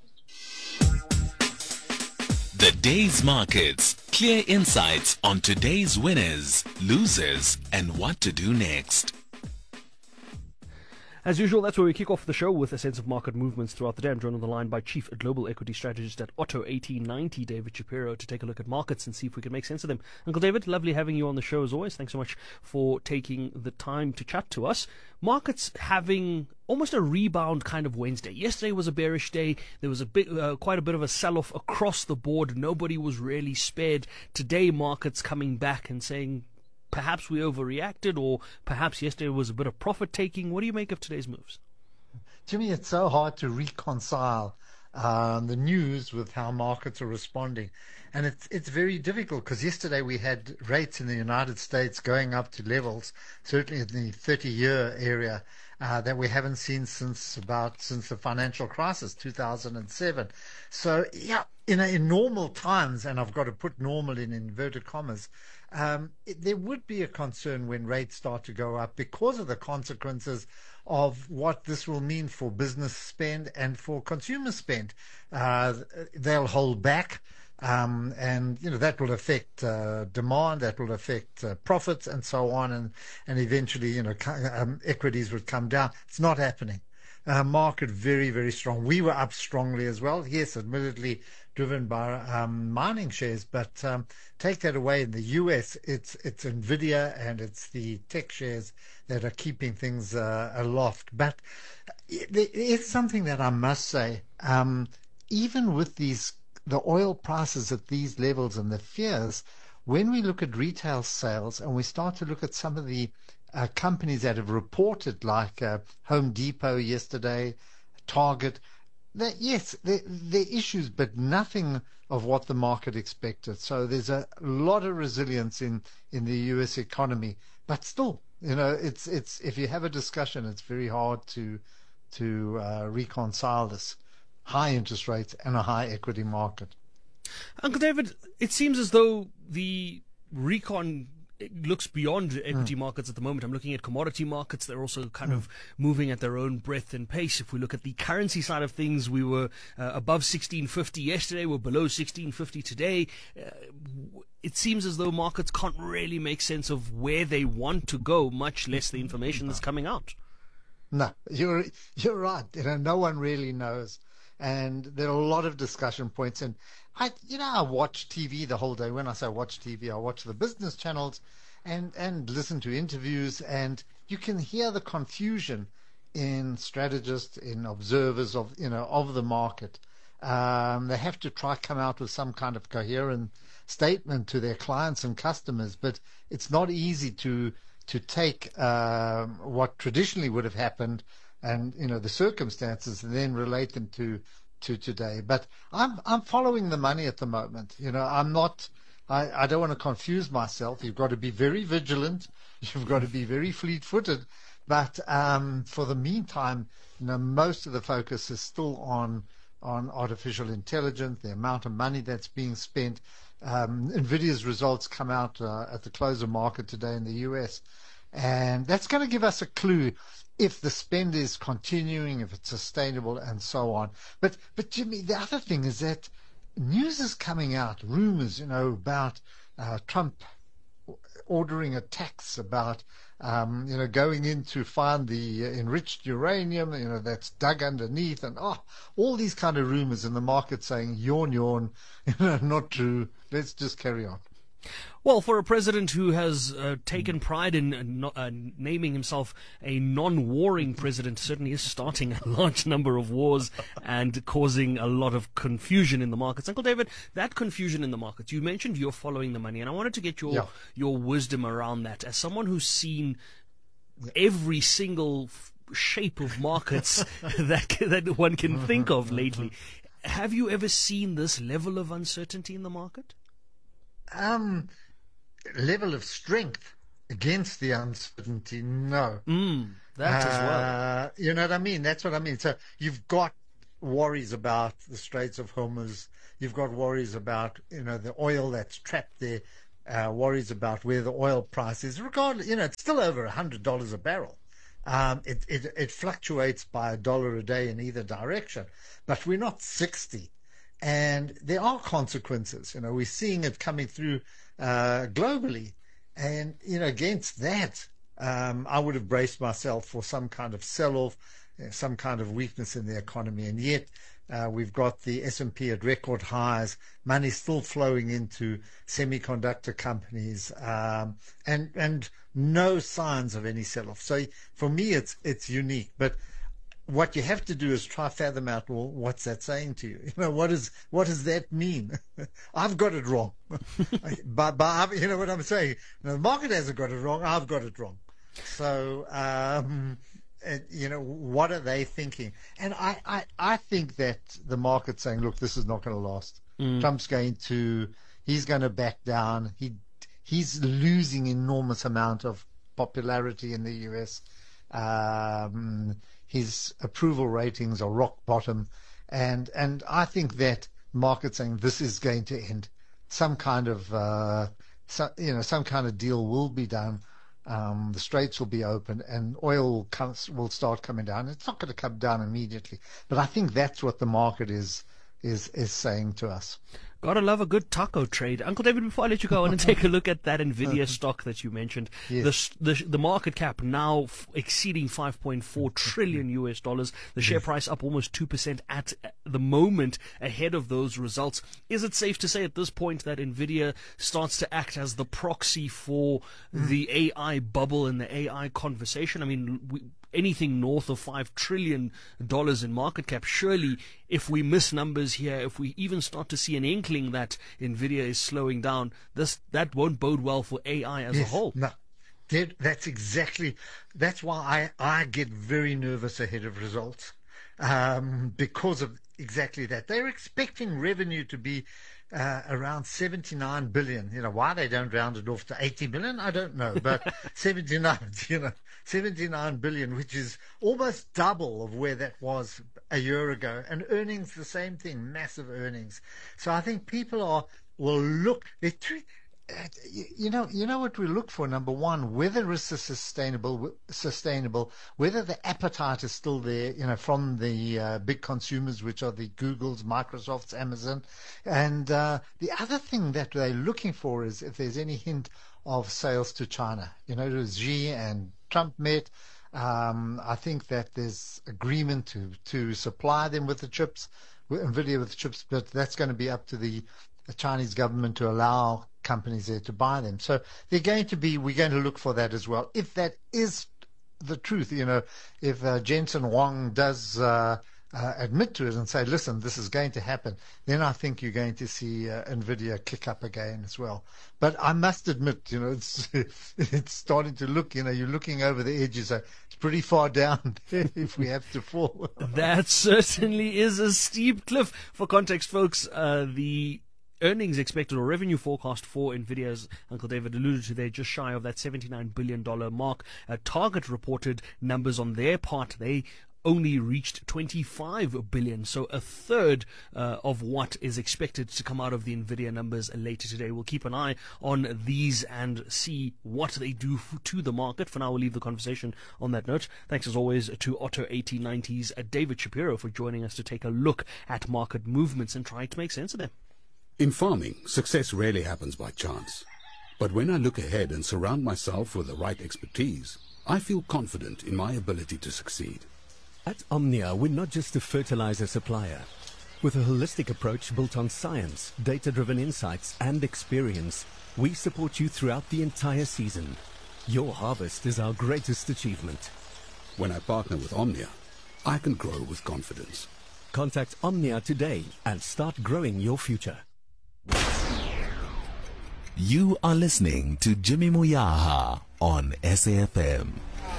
The day's markets. Clear insights on today's winners, losers, and what to do next. As usual, that's where we kick off the show with a sense of market movements throughout the day. I'm joined on the line by Chief Global Equity Strategist at Otto eighteen ninety, David Shapiro, to take a look at markets and see if we can make sense of them. Uncle David, lovely having you on the show as always. Thanks so much for taking the time to chat to us. Markets having almost a rebound kind of Wednesday. Yesterday was a bearish day. There was a bit, uh, quite a bit of a sell-off across the board. Nobody was really spared. Today, markets coming back and saying, perhaps we overreacted, or perhaps yesterday was a bit of profit taking. What do you make of today's moves? Jimmy, it's so hard to reconcile um, the news with how markets are responding. And it's it's very difficult because yesterday we had rates in the United States going up to levels, certainly in the thirty-year area, uh, that we haven't seen since about since the financial crisis, two thousand seven. So, yeah, in, a, in normal times, and I've got to put normal in inverted commas, Um, it, there would be a concern when rates start to go up because of the consequences of what this will mean for business spend and for consumer spend. Uh, they'll hold back, um, and you know that will affect uh, demand, that will affect uh, profits, and so on, and and eventually, you know, um, equities would come down. It's not happening. Uh, market very, very strong. We were up strongly as well. Yes, admittedly driven by um, mining shares, but um, take that away. In the U S, it's it's Nvidia and it's the tech shares that are keeping things uh, aloft. But there is something that I must say. Um, even with these the oil prices at these levels and the fears, when we look at retail sales and we start to look at some of the Uh, companies that have reported, like uh, Home Depot yesterday, Target, that yes, there are issues, but nothing of what the market expected. So there's a lot of resilience in, in the U S economy, but still, you know, it's it's if you have a discussion, it's very hard to to uh, reconcile this high interest rates and a high equity market. Uncle David, it seems as though the recon it looks beyond equity mm. markets at the moment. I'm looking at commodity markets. They're also kind mm. of moving at their own breadth and pace. If we look at the currency side of things, we were uh, above sixteen fifty yesterday. We're below sixteen fifty today. Uh, it seems as though markets can't really make sense of where they want to go, much less the information no. that's coming out. No, you're you're right. You know, no one really knows. And there are a lot of discussion points. And I, you know, I watch T V the whole day. When I say watch T V, I watch the business channels and, and listen to interviews. And you can hear the confusion in strategists, in observers of, you know, of the market. Um, they have to try come out with some kind of coherent statement to their clients and customers. But it's not easy to to take um, what traditionally would have happened and, you know, the circumstances, and then relate them to to today. But I'm I'm following the money at the moment. You know, I'm not. I, I don't want to confuse myself. You've got to be very vigilant. You've got to be very fleet-footed. But um, for the meantime, you know, most of the focus is still on on artificial intelligence, the amount of money that's being spent. Um, Nvidia's results come out uh, at the close of market today in the U S, and that's going to give us a clue if the spend is continuing, if it's sustainable, and so on. But, but Jimmy, the other thing is that news is coming out, rumors, you know, about uh, Trump ordering a tax, about, um, you know, going in to find the enriched uranium, you know, that's dug underneath, and oh, all these kind of rumors in the market saying, yawn, yawn, you know, not true, let's just carry on. Well, for a president who has uh, taken pride in uh, no, uh, naming himself a non-warring president, certainly is starting a large number of wars and causing a lot of confusion in the markets. Uncle David, that confusion in the markets, you mentioned you're following the money, and I wanted to get your yeah. your wisdom around that. As someone who's seen every single f- shape of markets that that one can think of lately, have you ever seen this level of uncertainty in the market? Um... Level of strength against the uncertainty, no. Mm, that uh, as well. You know what I mean? That's what I mean. So you've got worries about the Straits of Hormuz. You've got worries about, you know, the oil that's trapped there. Uh, worries about where the oil price is. Regardless, you know, it's still over a hundred dollars a barrel. Um, it, it it fluctuates by a dollar a day in either direction, but we're not sixty, and there are consequences. You know, we're seeing it coming through. Uh, globally, and you know, against that, um, I would have braced myself for some kind of sell-off, uh, some kind of weakness in the economy, and yet uh, we've got the S and P at record highs, money still flowing into semiconductor companies, um, and and no signs of any sell-off. So for me, it's it's unique, but what you have to do is try fathom out, well, what's that saying to you? You know, what is what does that mean? I've got it wrong, but but you know what I'm saying. You know, the market hasn't got it wrong. I've got it wrong. So um, and, you know, what are they thinking? And I, I I think that the market's saying, look, this is not going to last. Mm. Trump's going to he's going to back down. He he's losing enormous amount of popularity in the U S. Um, His approval ratings are rock bottom, and and I think that market saying this is going to end. Some kind of uh, so, you know some kind of deal will be done. Um, the straits will be open, and oil will, come, will start coming down. It's not going to come down immediately, but I think that's what the market is is is saying to us. Gotta love a good taco trade. Uncle David, before I let you go, I want to take a look at that NVIDIA stock that you mentioned. Yes. The, the the market cap now f- exceeding five point four trillion U S dollars. The share yes. price up almost two percent at the moment ahead of those results. Is it safe to say at this point that NVIDIA starts to act as the proxy for mm. the A I bubble and the A I conversation? I mean, we, anything north of five trillion dollars in market cap, surely if we miss numbers here, if we even start to see an inkling that NVIDIA is slowing down, this that won't bode well for A I as yes, a whole. No, that's exactly, that's why I, I get very nervous ahead of results, um, because of exactly that. They're expecting revenue to be Uh, around seventy-nine billion. You know, why they don't round it off to eighty billion, I don't know. But seventy-nine, you know, seventy-nine billion, which is almost double of where that was a year ago. And earnings, the same thing, massive earnings. So I think people are will look. They're too, uh, you, you know, you know what we look for. Number one, whether it's sustainable, sustainable, whether the appetite is still there. You know, from the uh, big consumers, which are the Googles, Microsofts, Amazon. And uh, the other thing that they're looking for is if there's any hint of sales to China. You know, it was Xi and Trump met. Um, I think that there's agreement to, to supply them with the chips, with NVIDIA with the chips, but that's going to be up to the, the Chinese government to allow companies there to buy them. So they're going to be, we're going to look for that as well. If that is the truth, you know, if uh, Jensen Huang does uh, Uh, admit to it and say, listen, this is going to happen, then I think you're going to see uh, NVIDIA kick up again as well. But I must admit, you know, it's it's starting to look, you know, you're looking over the edges. So it's pretty far down if we have to fall. That certainly is a steep cliff. For context, folks, uh, the earnings expected or revenue forecast for NVIDIA, as Uncle David alluded to there, just shy of that seventy-nine billion dollars mark. Uh, Target reported numbers on their part. They only reached twenty-five billion, so a third uh, of what is expected to come out of the NVIDIA numbers later today. We'll keep an eye on these and see what they do f- to the market. For now, we'll leave the conversation on that note. Thanks as always to Otto eighteen ninety's uh, David Shapiro for joining us to take a look at market movements and try to make sense of them. In farming, success rarely happens by chance. But when I look ahead and surround myself with the right expertise, I feel confident in my ability to succeed. At Omnia, we're not just a fertilizer supplier. With a holistic approach built on science, data-driven insights, and experience, we support you throughout the entire season. Your harvest is our greatest achievement. When I partner with Omnia, I can grow with confidence. Contact Omnia today and start growing your future. You are listening to Jimmy Moyaha on S A F M.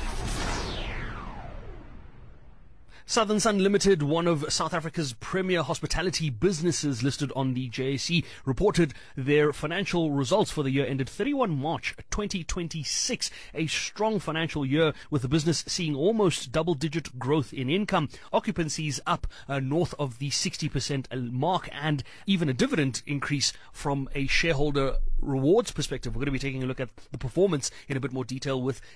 Southern Sun Limited, one of South Africa's premier hospitality businesses listed on the J S E, reported their financial results for the year ended thirty-first of March twenty twenty-six. A strong financial year with the business seeing almost double-digit growth in income, occupancies up uh, north of the sixty percent mark, and even a dividend increase from a shareholder rewards perspective. We're going to be taking a look at the performance in a bit more detail with